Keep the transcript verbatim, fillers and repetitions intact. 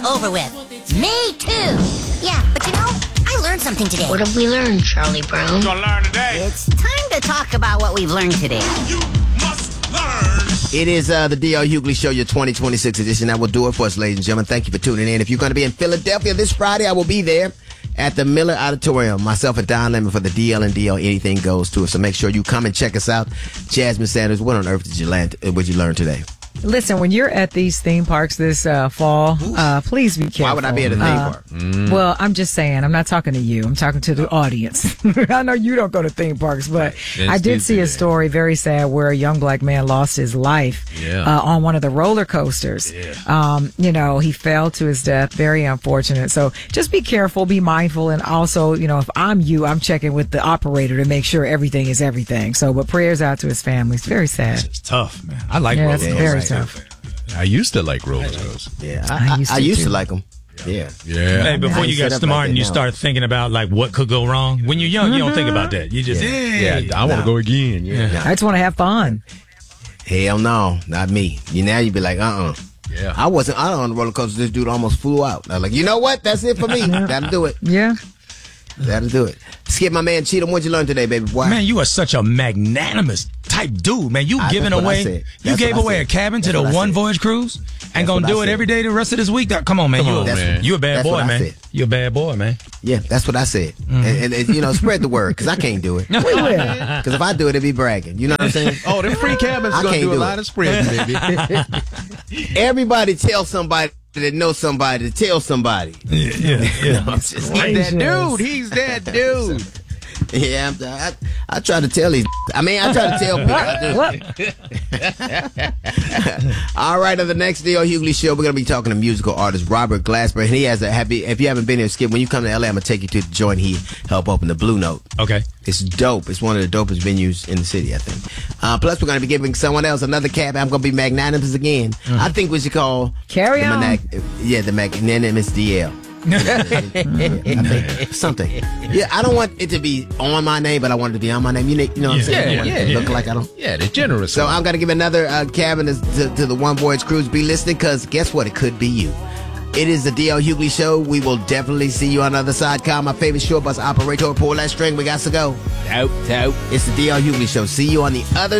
over with. Me too. Yeah, but you know, I learned something today. What have we learned, Charlie Brown? Gonna learn today. It's time to talk about what we've learned today. You must learn. It is uh, the D L Hughley Show, your twenty twenty-six edition. That will do it for us, ladies and gentlemen. Thank you for tuning in. If you're going to be in Philadelphia this Friday, I will be there at the Miller Auditorium. Myself and Don Lemon for the D L and D L Anything Goes Tour. So make sure you come and check us out. Jasmine Sanders, what on earth did you learn, what you learn today? Listen, when you're at these theme parks this uh, fall, uh, please be careful. Why would I be at a theme uh, park? Mm. Well, I'm just saying. I'm not talking to you. I'm talking to the audience. I know you don't go to theme parks, but That's I did see a story, very sad, where a young black man lost his life Yeah. uh, on one of the roller coasters. Yeah. Um, you know, he fell to his death. Very unfortunate. So just be careful, be mindful, and also, you know, if I'm you, I'm checking with the operator to make sure everything is everything. So, but prayers out to his family. It's very sad. It's tough, man. I like Yeah, roller it's coasters. very right. tough. I used to like roller coasters. Yeah, I I, I, used I to used to too. like them. Yeah. Yeah. Hey, before I you ain't get set up smart like and that you now. start thinking about like what could go wrong. When you're young, you don't think about that. You just Yeah, hey. I want to go again. Yeah. I just want to have fun. Hell no, not me. You now you be like, uh uh Yeah. I wasn't out on the roller coaster. This dude almost flew out. I was like, you know what? That's it for me. That'll do it. Yeah. That'll do it. Skip, my man, Cheatham, what'd you learn today, baby boy? Man, you are such a magnanimous type dude, man. You I- giving that's what I away, said. you That's gave what I away said. a cabin to That's the what I one said. voyage cruise, and gonna what I do it said. every day the rest of this week. Come on, man. Come you, on, a, man. you a bad That's boy, what I man. said. You a bad boy, man. Yeah, that's what I said. Mm-hmm. And, and, and, you know, spread the word, because I can't do it. We will. Because if I do it, it'd be bragging. You know what I'm saying? Oh, them free cabins I gonna can't do a do lot it. of spreading, baby. Everybody tell somebody that knows somebody to tell somebody. Yeah, yeah, yeah. I'm just- He's that dude. He's that dude. yeah, I'm, I, I try to tell these. I mean, I try to tell people. I do. All right, on the next D L Hughley Show, we're going to be talking to musical artist Robert Glasper. And he has a happy, if you haven't been here, Skip, when you come to L A, I'm going to take you to the joint he helped open the Blue Note. Okay. It's dope. It's one of the dopest venues in the city, I think. Uh, plus, we're going to be giving someone else another cab. I'm going to be magnanimous again. I think we should call Carry the on. Manag- yeah, the magnanimous D L. Yeah, I think something. Yeah, I don't want it to be on my name, but I want it to be on my name. You know, you know what I'm saying? Yeah, I want it to yeah, look yeah. like I don't. Yeah, the generous. So one. I'm gonna give another uh, cabin to, to, to the One Voyage Cruise. Be listening, because guess what? It could be you. It is the D L Hughley Show. We will definitely see you on the other side. Kyle, my favorite short bus operator. Pull that string. We got to go. out, out. It's the D L Hughley Show. See you on the other